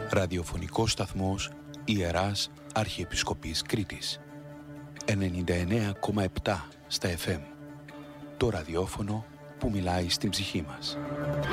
Ραδιοφωνικός σταθμός Ιεράς Αρχιεπισκοπής Κρήτης. 99,7 στα FM. Το ραδιόφωνο που μιλάει στην ψυχή μας.